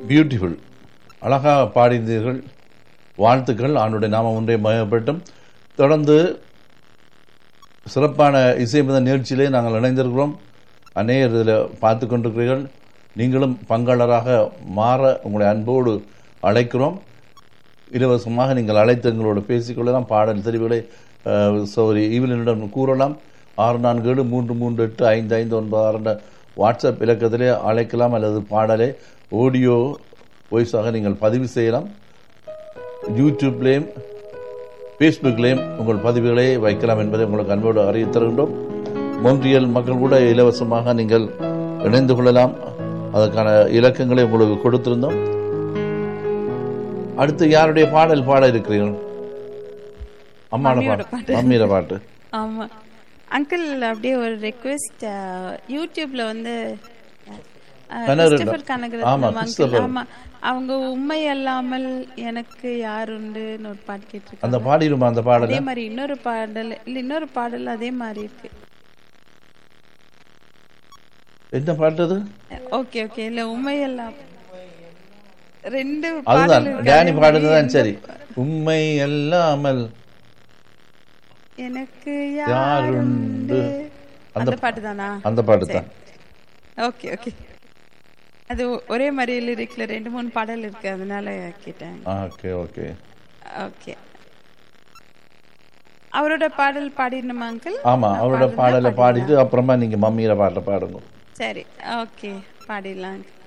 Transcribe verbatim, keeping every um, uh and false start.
Beautiful, அழகாக பாடிந்தீர்கள். வாழ்த்துக்கள். ஆண்டுடைய நாமம் ஒன்றே மயப்பட்டும். தொடர்ந்து சிறப்பான இசைமித நிகழ்ச்சியிலே நாங்கள் இணைந்திருக்கிறோம். அநேகர் இதில் பார்த்து கொண்டிருக்கிறீர்கள். நீங்களும் பங்காளராக மாற உங்களை அன்போடு அழைக்கிறோம். இலவசமாக நீங்கள் அழைத்து எங்களோடு பேசிக்கொள்ளலாம். பாடல் தெரிவுகளை சௌரி ஈவினிடம் கூறலாம். ஆறு நான்கு ஏழு மூன்று மூன்று எட்டு ஐந்து ஐந்து ஒன்பது ஆறு என்ற வாட்ஸ்அப் இலக்கத்திலே அழைக்கலாம். அல்லது பாடலை ஆடியோ வாய்ஸாக நீங்கள் பதிவு செய்யலாம். யூடியூப்லேயும் ஃபேஸ்புக்லேயும் உங்கள் பதிவுகளை வைக்கலாம் என்பதை உங்களுக்கு அன்போடு அறிவித்து தருகின்றோம். மொன்றியல் மக்கள் கூட இலவசமாக நீங்கள் இணைந்து கொள்ளலாம். அதற்கான இலக்கங்களை உங்களுக்கு கொடுத்திருந்தோம். அடுத்து யாருடைய பாடல் பாட இருக்கிறீர்கள்? அம்மாவோட பாட்டு, மம்மியோட பாட்டு. ஆமா அங்கிள், அப்படியே ஒரு ரெக்வெஸ்ட். யூடியூப்ல வந்து அவங்க உண்மை அல்லாமல் எனக்கு யாருண்டுன்னு ஒரு பாட்டு கேட்டிருக்காங்க. அந்த பாடிடுமா அந்த பாடல்? அதே மாதிரி இன்னொரு பாடல் இல்ல இன்னொரு பாடல் அதே மாதிரி இருக்கு. என்ன பாட்டு அது? ஓகே ஓகே இல்ல உண்மை எல்லாம் ரெண்டு அதுதான் டேனி பாடுறதுதான். சரி, உண்மை அல்லாமல் எனக்கு யாருண்டு அந்த பாட்டு தானா? அந்த பாட்டு தான். ஓகே ஓகே, அது ஒரே மாதிரி லிரிக்ல ரெண்டு மூணு பாடல் இருக்கு, அதனால கேட்டேன். Okay okay okay. அவரோட பாடல் பாடிடணுமா அங்கிள்? ஆமா, அவரோட பாடலை பாடிட்டு அப்புறமா நீங்க மம்மியோட பாட்டை பாடுங்க. சரி, ஓகே, பாடிடலாம்.